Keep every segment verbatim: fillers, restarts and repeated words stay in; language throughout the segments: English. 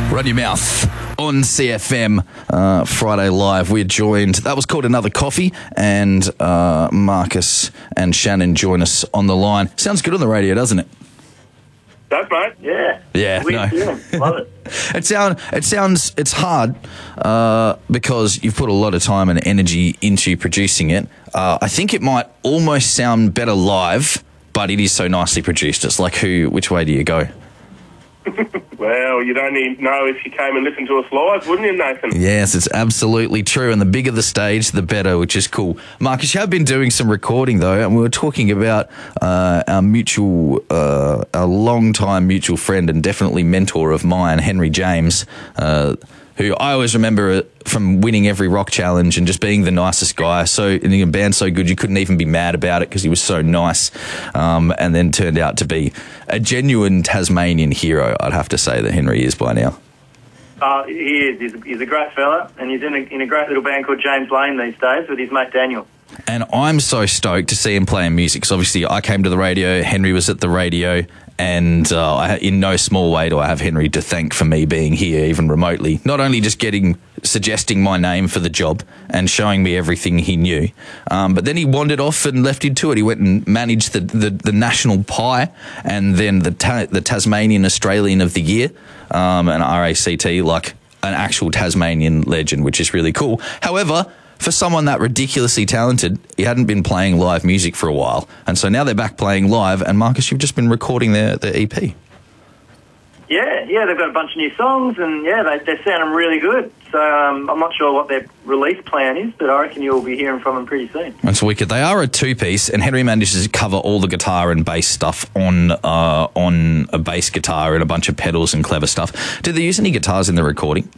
Run Your Mouth on C F M uh, Friday Live. We're joined, that was called Another Coffee, and uh, Marcus and Shannon join us on the line. Sounds good on the radio, doesn't it? Does, mate? Yeah. Yeah, we, no. Yeah, love it. It, sound, it sounds, it's hard uh, because you've put a lot of time and energy into producing it. Uh, I think it might almost sound better live, but it is so nicely produced. It's like, who, which way do you go? Well, you'd only know if you came and listened to us live, wouldn't you, Nathan? Yes, it's absolutely true. And the bigger the stage, the better, which is cool. Marcus, you have been doing some recording, though, and we were talking about uh, our mutual, uh, our long-time mutual friend and definitely mentor of mine, Henry James, uh, who I always remember from winning every rock challenge and just being the nicest guy. So in a band so good you couldn't even be mad about it because he was so nice, um, and then turned out to be a genuine Tasmanian hero, I'd have to say that Henry is by now. Uh, he is. He's a, he's a great fella, and he's in a, in a great little band called James Lane these days with his mate Daniel. And I'm so stoked to see him playing music, because obviously I came to the radio, Henry was at the radio, and uh, I, in no small way do I have Henry to thank for me being here, even remotely. Not only just getting, suggesting my name for the job and showing me everything he knew, um, but then he wandered off and left into it. He went and managed the, the, the National Pie, and then the ta- the Tasmanian Australian of the Year, um, and R A C T, like an actual Tasmanian legend, which is really cool. However, for someone that ridiculously talented, he hadn't been playing live music for a while. And so now they're back playing live. And Marcus, you've just been recording their, their E P. Yeah, yeah, they've got a bunch of new songs, and yeah, they, they're sounding really good. So um, I'm not sure what their release plan is, but I reckon you'll be hearing from them pretty soon. That's wicked. They are a two-piece, and Henry manages to cover all the guitar and bass stuff on uh, on a bass guitar and a bunch of pedals and clever stuff. Did they use any guitars in the recording?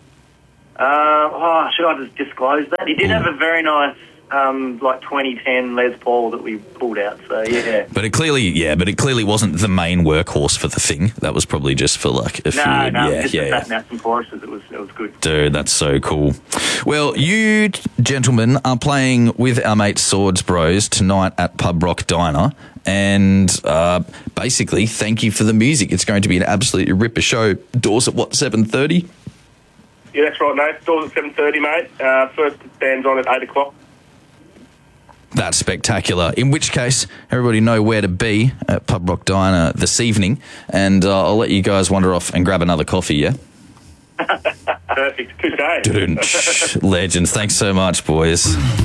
Uh, oh, should I just disclose that? He did have a very nice, um, like twenty ten Les Paul that we pulled out. So yeah. But it clearly, yeah, but it clearly wasn't the main workhorse for the thing. That was probably just for like a few. No, no, yeah, just yeah, the yeah. fat and some choruses. It was, it was good. Dude, that's so cool. Well, you gentlemen are playing with our mate Swords Bros tonight at Pub Rock Diner. And uh, basically, thank you for the music. It's going to be an absolutely ripper show. Doors at what, seven thirty? Yeah, that's right, mate. Doors at seven thirty, mate. Uh, first band's on at eight o'clock. That's spectacular. In which case, everybody know where to be at Pub Rock Diner this evening. And uh, I'll let you guys wander off and grab another coffee, yeah? Perfect. Good day. Legends. Thanks so much, boys.